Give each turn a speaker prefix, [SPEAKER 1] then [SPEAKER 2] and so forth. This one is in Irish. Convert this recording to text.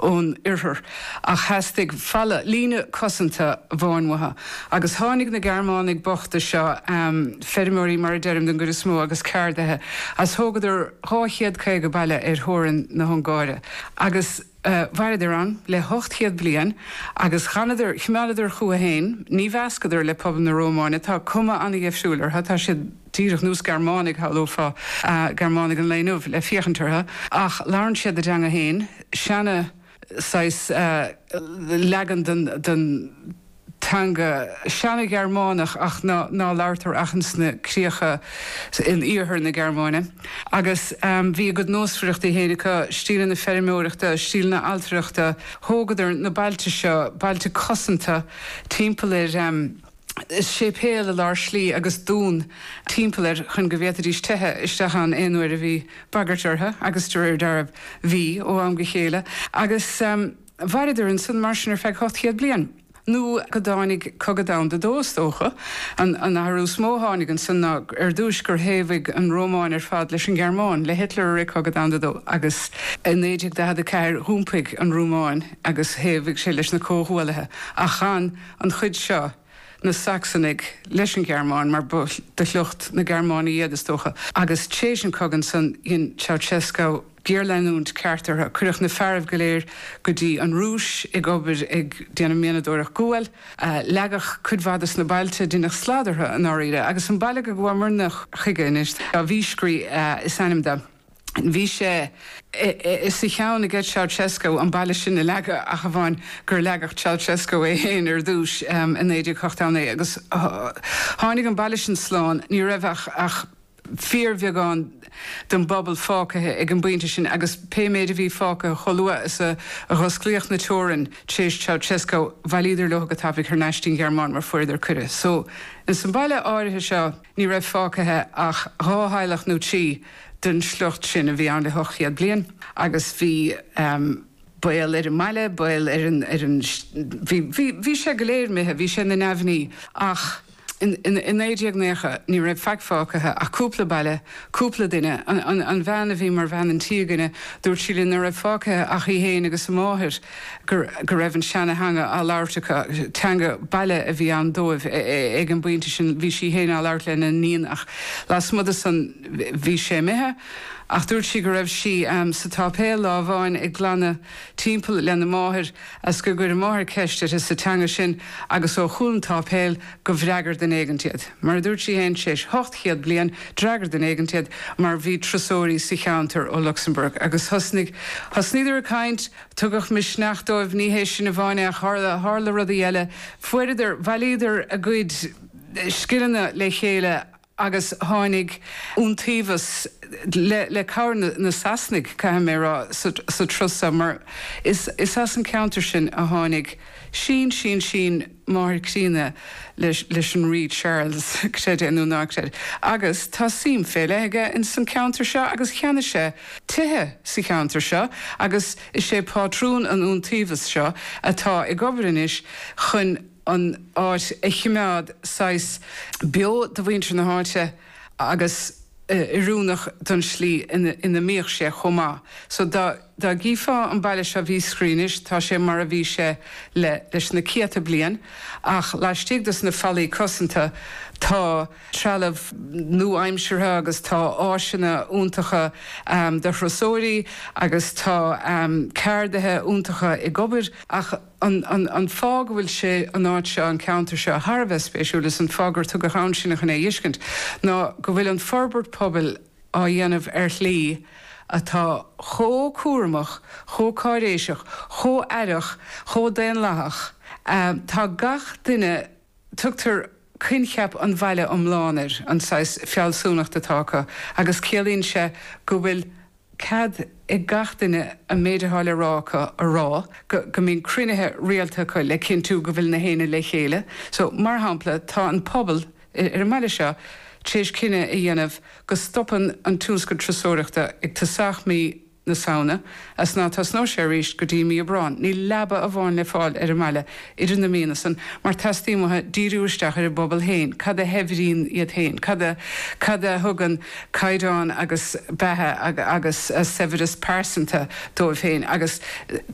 [SPEAKER 1] ón irthir a cheastig falla líne cosanta bháinmhatha. Agus tháinig na Gearmánig bochta seo fermóí mar deirm den gur is smó agus ceardathe as thógadidir háchiad cé go baile ar thurann na Hungáire. Agus bhaidir an le 8 blian agus chanaidir chimeadidir chua héin, ní bhecadidir le pob na Rómáine tá cuma anna ghefsúlar, tá sé tíirech nús Gearmánig hallófa Gearmánig an léinmh le fiochantartha ach lárann siad a deanga héin, seanna sais legan den tanga seanna Gearmánach ach ná láirtar achans na críocha in íorthar na Gearmáine. Agus bhí go nósfriachta héanacha stíle na fermóireachta, stíle na altriachta, thógadidir na bailte seo, bailte cosanta, timpealir sé péal a lár slí agus dún timpealir chun go bhéidir tuthe isteach an éonúir a bhí bagartartha agus dúir darb bhí ó am go chéile. Agus bhaidir an san marisinar feag 8 blian. Nú go dánig cogadán de dóstócha an harú smóthánig an sanna dúis gur hévig an Rómáin fad leis an Gearmán, le Hitler ri cogadán de dó agus néidir de had a ceir húmpaig an Rómáin agus hévig sé leis na cóhhualathe a chan an chud seo na Saxonig leis an Gearmán mar de lucht na Gearmáí iadastócha agus téisian cogan san in Ceausescu Gearleanúnt ceartartha cuireach na fearmh go léir go dtí an rúis ag obair ag déanam mianadóireach gúil, legach chudmhadas na bailte dínach sládartha an áíre, agus an bailile go bhfuair nach chuige inis a bhíscrí is animda. Bhí sé is sa cheann a gcead Ceausescu an bailile sin na lega a bháin gur legach Ceausescu é héin ar dúis in 1988 agus tháinig an bailile sin sláán ní raibh ach fear bheagán den bobbal fácathe ag an buinte sin agus péméid a bhí fáca cholua is a rosclíoch na teorann tééis Ceausescu bhailíidir le go tabhaigh ar neistín Gearmán mar fuidir cuire. So in san baile áirithe seo ní raibh fácathe ach ráthaileach nó tí den slucht sin a bhí an le 8 blian agus bhí bail ar an meile, bail ar an bhí sé go léir mithe, bhí sé na nefhnaí ach in 1989 ní raibh feicfácathe a cúpla baile, cúpla duine an bhean a bhí mar bhean an tíogaine dúirt síle na raibh fácathe ach í héin agus máthir gur raibh an seanna hanga a láirtecha teanga baile a bhí an dóibh ag an buinte sin bhí sí héin a láirt le na níon ach las mud san bhí sé mithe ach dúirt sí go raibh sí sa tápéal lámháin ag glanna timpeall le na máthir as go gur máthir ceiste is sa teanga sin agus ó chuúlan tápéal go bhreagar den éigeantiad. Mar dúirt sí héin séis 8 blian dreagar den éigeantiad mar bhí trasóirí sa cheantar ó Luxemburg agus thosníidir a caint tugach mis nachdóibh ní hééis sin na bháine a hála rud a dhéile fuidir bhailíidir a gcuid scianna le chéile agus tháinig úntaobhas le cabhar na Sasnig caiim mé rá sa trusa mar is as an counter sin a tháinig sin máthir críne leis an Reid Charles sé anú náid. Agus tá sim féile aige in san counter seo agus cheanna sé tuthe sa counter seo agus is sé pátrún an úntaobhas seo atá i gobairinis chun an áit a chimead sais bio do bhaintre na háite agus irúnach don slí ina míoch sé chomá. So da gífa an baile se bhí scrínis tá sé mar a bhí sé leis na ciata blian ach leistíigh dus na fallí cosanta tá trealamh nó aimseirthe agus tá áisina úntacha de chrosóirí agus tá ceardathe úntacha i gobair ach an fág bhfuil sé an áit se an counter se Harbheith spéisiúlas an fágur tu go hán sinna chuna dhiiscint ná go bhfuil an forbert pobl á dhéanamh ar lí atá chó cuaramach, chó cáiréiseach, chó aireach, chó déanlathach. Tá gach duine tugtar cincheap an bhaile omláinir an sais fealsúnachta tácha agus céalaíonn sé go bhfuil cad I gach duine a méidirtháile rácha a rá go mín crunethe rialtacha le cinn tú go bhfuil na héine le chéile. So mar hampla tá an pobl ar meile seo tééis cinenne I dhéanamh go stoppan an túsca trasóireachta ag tasach mí na saona as ná tas nó sé ríist go dtí mí a brán. Ní leba a bháin le fáil ar meile idir na mínasan mar tastíimethe díúisteach ar bobbal héin, cad a hefhrín iad héin, cad a thugan caiidán agus bethe agus severus persanta dóibh héin agus